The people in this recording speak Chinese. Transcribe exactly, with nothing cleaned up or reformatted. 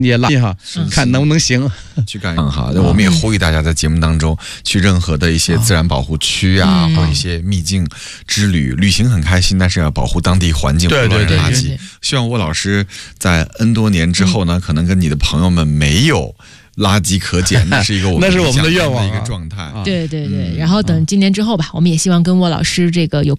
也拉哈，看能不能行。 去干哈？我们也呼吁大家在节目当中去任何的一些自然保护区啊，或者一些秘境之旅，旅行很开心，但是要保护当地环境，不乱扔垃圾。希望沃老师在 N 多年之后呢，可能跟你的朋友们没有垃圾可捡，那是一个我们那是我们的愿望一个状态。 对对对，然后等今年之后吧，我们也希望跟沃老师这个有